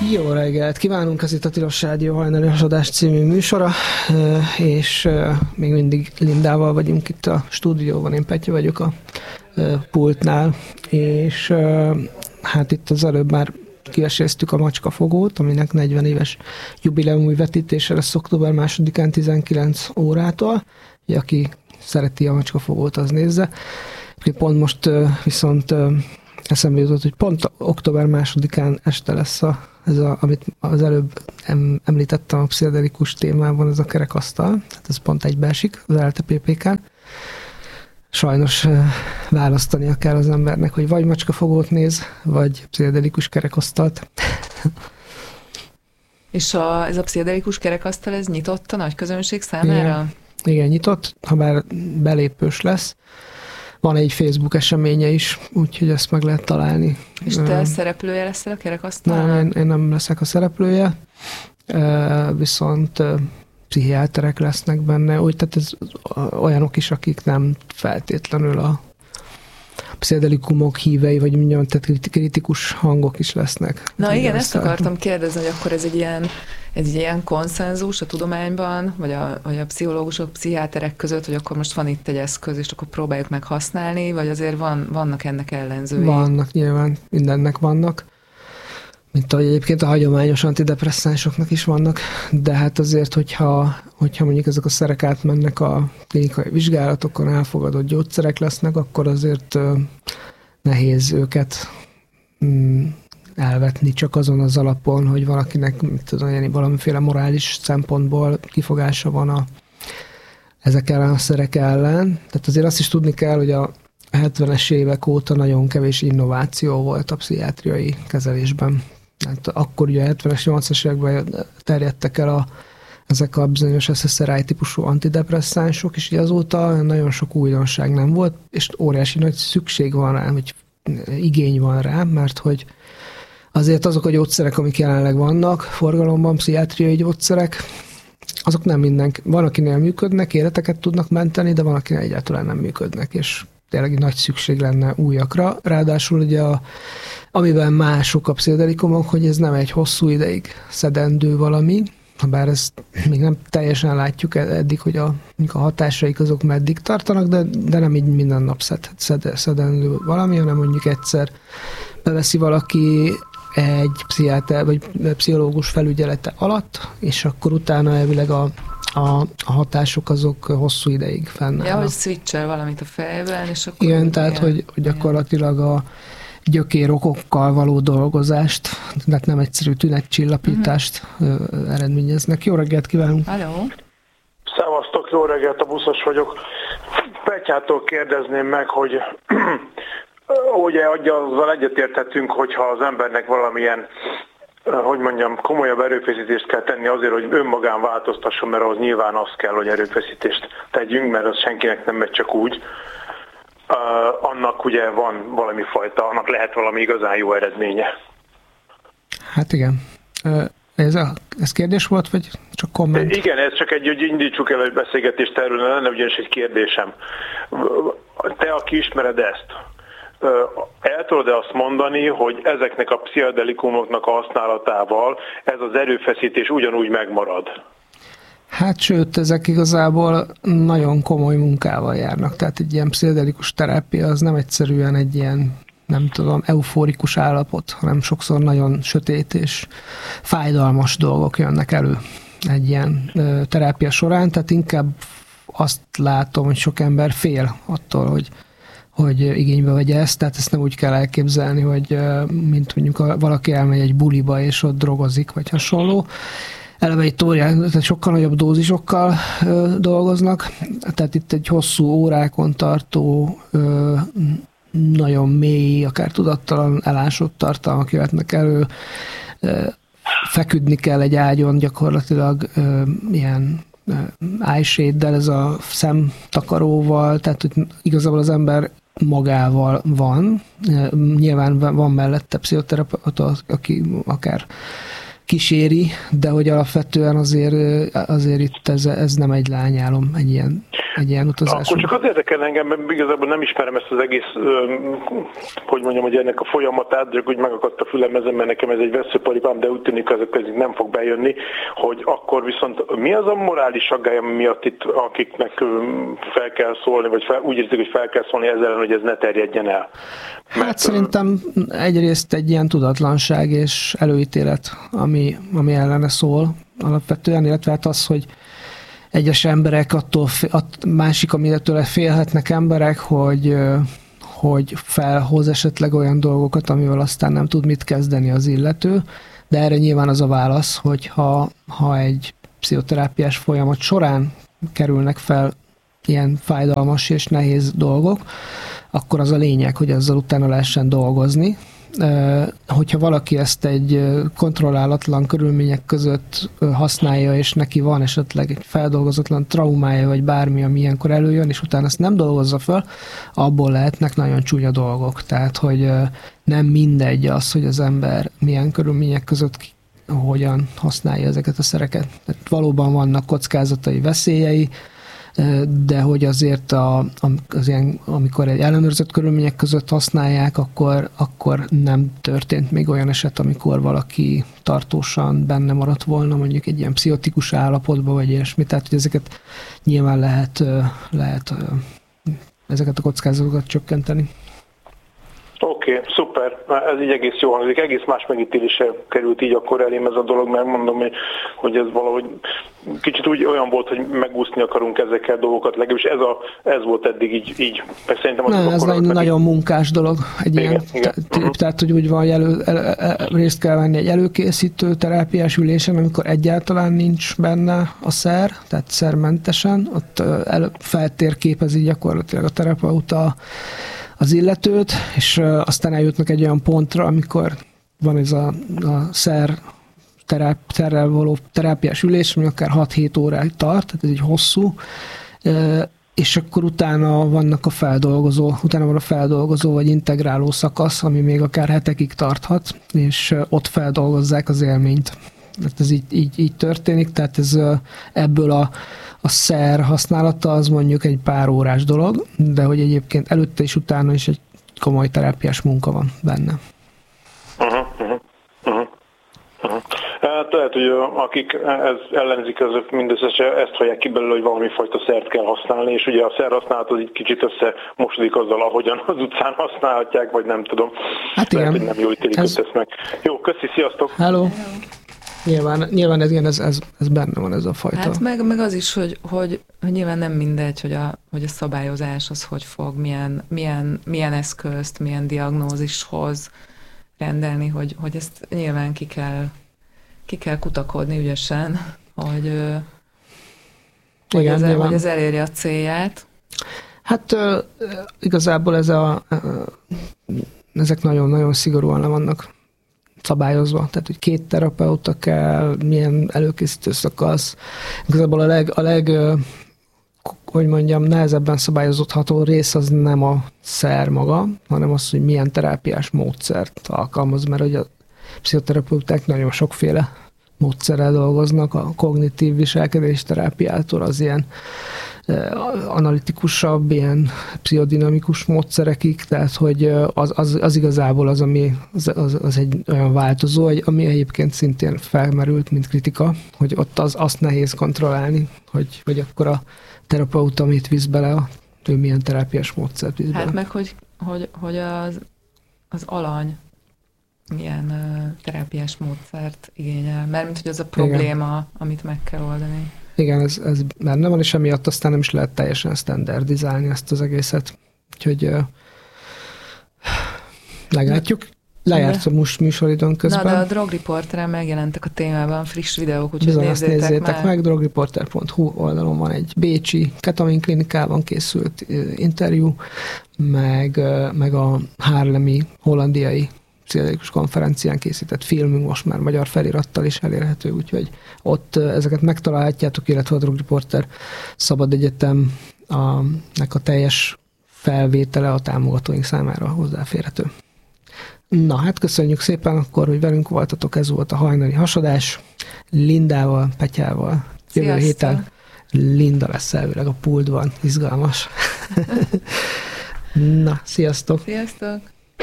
Jó reggelt kívánunk, ez itt a Tilos Rádió hajnali hasadás című műsora, és még mindig Lindával vagyunk itt a stúdióban, én Petya vagyok a pultnál, és hát itt az előbb már kiveséztük a Macskafogót, aminek 40 éves jubileumi vetítése lesz október 2-án 19 órától, aki szereti a Macskafogót, az nézze. Pont most viszont eszembe jutott, hogy pont október 2-án este lesz amit az előbb említettem a pszichedelikus témában, ez a kerekasztal, tehát ez pont egybeesik az LTPPK-n. Sajnos választania kell az embernek, hogy vagy Macskafogót néz, vagy pszichedelikus kerekasztalt. És ez a pszichedelikus kerekasztal, ez nyitott a nagy közönség számára? Igen, nyitott, ha bár belépős lesz. Van egy Facebook eseménye is, úgyhogy ezt meg lehet találni. És te szereplője leszel a kerekasztalnak? Nem, én nem leszek a szereplője, viszont pszichiáterek lesznek benne, úgy, tehát ez olyanok is, akik nem feltétlenül a pszichedelikumok hívei, vagy mondjam, tehát kritikus hangok is lesznek. Na igen, ezt akartam kérdezni, hogy akkor ez egy ilyen konszenzus a tudományban, vagy a pszichológusok, pszichiáterek között, hogy akkor most van itt egy eszköz, és akkor próbáljuk meg használni, vagy azért vannak ennek ellenzői? Vannak, nyilván mindennek vannak. Mint ahogy egyébként a hagyományos antidepresszánsoknak is vannak, de hát azért, hogyha mondjuk ezek a szerek átmennek a klinikai vizsgálatokon, elfogadott gyógyszerek lesznek, akkor azért nehéz őket elvetni csak azon az alapon, hogy valakinek valamiféle morális szempontból kifogása van ezek ellen a szerek ellen. Tehát azért azt is tudni kell, hogy a 70-es évek óta nagyon kevés innováció volt a pszichiátriai kezelésben. Hát akkor ugye a 70-es, 80-as években terjedtek el ezek a bizonyos SSRI típusú antidepresszánsok, és azóta nagyon sok újdonság nem volt, és óriási nagy szükség van rá, vagy igény van rá, mert hogy azért azok a gyógyszerek, amik jelenleg vannak forgalomban, pszichiátriai gyógyszerek, azok nem van, akinél működnek, életeket tudnak menteni, de van, akinél egyáltalán nem működnek, és tényleg nagy szükség lenne újakra. Ráadásul ugye amiben mások a pszichedelikumok, hogy ez nem egy hosszú ideig szedendő valami, bár ezt még nem teljesen látjuk eddig, hogy a hatásaik azok meddig tartanak, de nem így minden nap szedendő valami, hanem mondjuk egyszer beveszi valaki egy pszichiáter vagy pszichológus felügyelete alatt, és akkor utána elvileg a hatások azok hosszú ideig fennállnak. Ja, hogy switchel valamit a fejben, és akkor... Igen, tehát, hogy gyakorlatilag a gyökérokokkal való dolgozást, tehát nem egyszerű tünetcsillapítást eredményeznek. Jó reggelt kívánunk! Halló! Szevasztok, jó reggelt, a buszos vagyok. Petyától kérdezném meg, hogy ugye azzal egyetértettünk, hogyha az embernek valamilyen, hogy mondjam, komolyabb erőfeszítést kell tenni azért, hogy önmagán változtasson, mert ahhoz nyilván az kell, hogy erőfeszítést tegyünk, mert az senkinek nem megy csak úgy. Annak ugye van valami fajta, annak lehet valami igazán jó eredménye. Hát igen. Ez kérdés volt, vagy csak komment? Igen, ez csak hogy indítsuk el egy beszélgetést erről, lenne ugyanis egy kérdésem. Te, aki ismered ezt, el tudod-e azt mondani, hogy ezeknek a pszichedelikumoknak a használatával ez az erőfeszítés ugyanúgy megmarad? Hát sőt, ezek igazából nagyon komoly munkával járnak. Tehát egy ilyen pszichedelikus terápia az nem egyszerűen egy ilyen, nem tudom, euforikus állapot, hanem sokszor nagyon sötét és fájdalmas dolgok jönnek elő egy ilyen terápia során. Tehát inkább azt látom, hogy sok ember fél attól, hogy igénybe vegye ezt, tehát ezt nem úgy kell elképzelni, hogy mint mondjuk valaki elmegy egy buliba, és ott drogozik, vagy hasonló. Eleve egy tehát sokkal nagyobb dózisokkal dolgoznak, tehát itt egy hosszú órákon tartó, nagyon mély, akár tudattalan elásott tartalmak jöhetnek elő, feküdni kell egy ágyon gyakorlatilag ilyen eyeshade-del, ez a szemtakaróval, tehát hogy igazából az ember magával van. Nyilván van mellette pszichoterapeuta, aki akár kíséri, de hogy alapvetően azért itt ez nem egy lányálom, egy ilyen egy ilyen utazás. Akkor csak az érdekel engem, mert igazából nem ismerem ezt az egész, hogy mondjam, hogy ennek a folyamatát, csak úgy megakadt a fülem ezen, mert nekem ez egy veszőparipám, de úgy tűnik, hogy ez nem fog bejönni, hogy akkor viszont mi az a morális aggály, ami miatt itt, akiknek fel kell szólni, vagy úgy érzik, hogy fel kell szólni ezzel ellen, hogy ez ne terjedjen el? Hát szerintem egyrészt egy ilyen tudatlanság és előítélet, ami ellene szól alapvetően, illetve hát az, hogy egyes emberek másik, amitől félhetnek emberek, hogy felhoz esetleg olyan dolgokat, amivel aztán nem tud mit kezdeni az illető, de erre nyilván az a válasz, hogy ha egy pszichoterápiás folyamat során kerülnek fel ilyen fájdalmas és nehéz dolgok, akkor az a lényeg, hogy azzal utána lehessen dolgozni. Hogyha valaki ezt egy kontrollálatlan körülmények között használja, és neki van esetleg egy feldolgozatlan traumája, vagy bármi, ami ilyenkor előjön, és utána ezt nem dolgozza föl, abból lehetnek nagyon csúnya dolgok. Tehát, hogy nem mindegy az, hogy az ember milyen körülmények között hogyan használja ezeket a szereket. Tehát valóban vannak kockázatai, veszélyei, de hogy azért az ilyen, amikor egy ellenőrzött körülmények között használják, akkor nem történt még olyan eset, amikor valaki tartósan benne maradt volna, mondjuk egy ilyen pszichotikus állapotban, vagy ilyesmi. Tehát, hogy ezeket nyilván lehet ezeket a kockázatokat csökkenteni. Oké, szuper. Ez így egész jó hangzik. Egész más megítélése került így akkor elém ez a dolog, mert mondom, hogy ez valahogy kicsit úgy olyan volt, hogy megúszni akarunk ezekkel dolgokat, legalábbis ez volt eddig így. Szerintem ez egy nagyon munkás dolog. Igen. Tehát, hogy úgy van, hogy részt kell venni egy előkészítő terápiás ülésen, amikor egyáltalán nincs benne a szer, tehát szermentesen, ott feltérképezi gyakorlatilag a terapeuta az illetőt, és aztán eljutnak egy olyan pontra, amikor van ez a szerrel való terápiás ülés, ami akár 6-7 óráig tart, tehát ez egy hosszú, és akkor utána van a feldolgozó vagy integráló szakasz, ami még akár hetekig tarthat, és ott feldolgozzák az élményt. Tehát ez így történik, tehát ez ebből a szer használata az mondjuk egy pár órás dolog, de hogy egyébként előtte és utána is egy komoly terápiás munka van benne. Hát lehet, hogy akik ellenzik, azok mindösszesen ezt hallják ki belőle, hogy valami fajta szert kell használni, és ugye a szerhasználat az így kicsit összemosodik azzal, ahogyan az utcán használhatják, vagy nem tudom. Hát lehet, igen. hogy nem jól ítélik ezt meg. Jó, köszi, sziasztok! Hello! Nyilván ez benne van, ez a fajta. Hát meg az is, hogy nyilván nem mindegy, hogy a szabályozás az hogy fog, milyen eszközt, milyen diagnózishoz rendelni, hogy ezt nyilván ki kell kutakodni ügyesen, hogy ez elérje a célját. Hát igazából ezek nagyon-nagyon szigorúan le vannak szabályozva, tehát hogy 2 terapeuta kell, milyen előkészítő szakasz. Igazából hogy mondjam, nehezebben szabályozható rész az nem a szer maga, hanem az, hogy milyen terápiás módszert alkalmaz, mert hogy a pszichoterapeuták nagyon sokféle módszerrel dolgoznak, a kognitív viselkedés terápiától az ilyen analitikusabb, ilyen pszichodinamikus módszerekig, tehát hogy az igazából az egy olyan változó, ami egyébként szintén felmerült, mint kritika, hogy ott azt nehéz kontrollálni, hogy akkor a terapeuta mit visz bele, ő milyen terápiás módszert visz bele. Hát meg, hogy az alany milyen terápiás módszert igényel, mert mint hogy az a probléma, igen, amit meg kell oldani. Igen, ez benne van, és emiatt aztán nem is lehet teljesen standardizálni ezt az egészet. Úgyhogy meglátjuk. Lejárt a műsoridőn közben. Na, de a Drogreporteren megjelentek a témában friss videók, úgyhogy bizony, nézzétek meg. Drogreporter.hu oldalon van egy bécsi ketamin klinikában készült interjú, meg a Haarlemi hollandiai pszichedelikus konferencián készített filmünk most már magyar felirattal is elérhető, úgyhogy ott ezeket megtalálhatjátok, illetve a Drogreporter Szabad Egyetemnek a teljes felvétele a támogatóink számára hozzáférhető. Na, hát köszönjük szépen akkor, hogy velünk voltatok, ez volt a hajnali hasadás Lindával, Petyával. Jövő héten Linda lesz elvileg a pultban, izgalmas. Na, sziasztok! Sziasztok!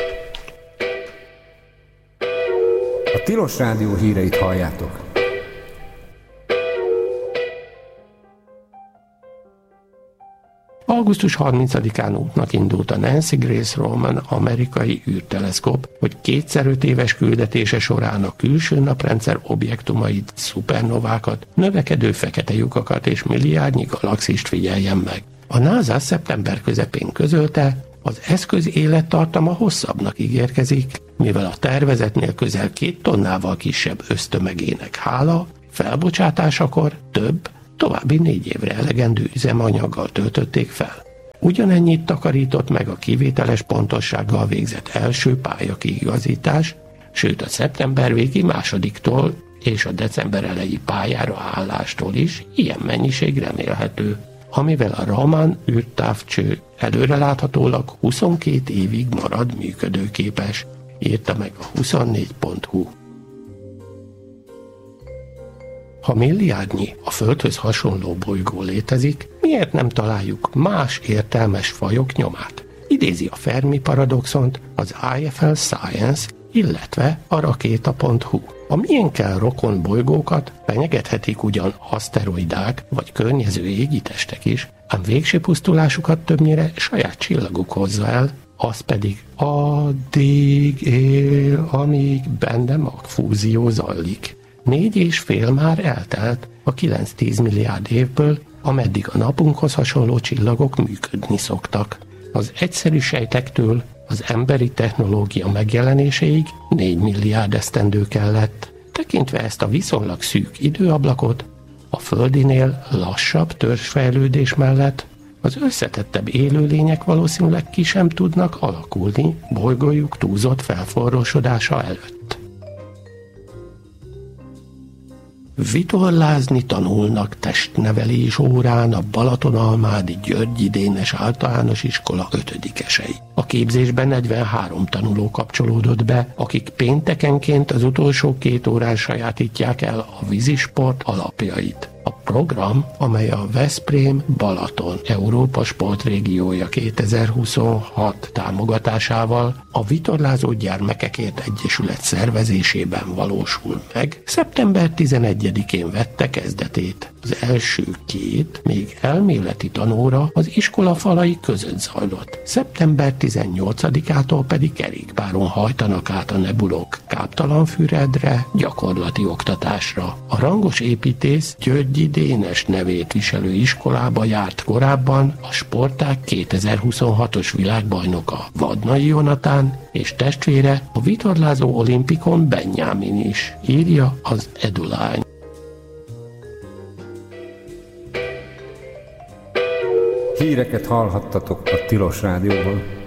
A Tilos Rádió híreit halljátok. Augusztus 30-án útnak indult a Nancy Grace Roman amerikai űrteleszkóp, hogy 2x5 éves küldetése során a külső naprendszer objektumait, szupernovákat, növekedő fekete lyukakat és milliárdnyi galaxist figyeljen meg. A NASA szeptember közepén közölte, az eszköz élettartama hosszabbnak ígérkezik, mivel a tervezetnél közel 2 tonnával kisebb össztömegének hála, felbocsátásakor több, további 4 évre elegendő üzemanyaggal töltötték fel. Ugyanennyit takarított meg a kivételes pontossággal végzett első pályakiigazítás, sőt a szeptember végi másodiktól és a december eleji pályára állástól is ilyen mennyiség remélhető, amivel a Raman űrtávcső előreláthatólag 22 évig marad működőképes, írta meg a 24.hu. Ha milliárdnyi a Földhöz hasonló bolygó létezik, miért nem találjuk más értelmes fajok nyomát? Idézi a Fermi paradoxont az IFL Science, illetve a rakéta.hu. A miénkkel rokon bolygókat fenyegethetik ugyan aszteroidák vagy környező égitestek is, ám végső pusztulásukat többnyire saját csillaguk hozza el, az pedig addig él, amíg benne magfúzió zajlik. 4,5 már eltelt a 9-10 milliárd évből, ameddig a napunkhoz hasonló csillagok működni szoktak. Az egyszerű sejtektől az emberi technológia megjelenéséig 4 milliárd esztendő kellett. Tekintve ezt a viszonylag szűk időablakot, a Földinél lassabb törzsfejlődés mellett az összetettebb élőlények valószínűleg ki sem tudnak alakulni bolygójuk túlzott felforrósodása előtt. Vitorlázni tanulnak testnevelés órán a Balatonalmádi Györgyi Dénes általános iskola 5-esei. A képzésben 43 tanuló kapcsolódott be, akik péntekenként az utolsó 2 órán sajátítják el a vízisport alapjait. A program, amely a Veszprém Balaton Európa Sportrégiója 2026 támogatásával a Vitorlázó Gyermekekért Egyesület szervezésében valósul meg, szeptember 11-én vette kezdetét. Az első 2, még elméleti tanóra az iskola falai között zajlott. Szeptember 18-ától pedig kerékpáron hajtanak át a nebulók Káptalanfüredre, gyakorlati oktatásra. A rangos építész Györgyi Dénes nevét viselő iskolába járt korábban a sportág 2026-os világbajnoka Vadnai Jonatán és testvére a vitorlázó olimpikon Benjamin is, írja az Edulány. Híreket hallhattatok a Tilos Rádióból.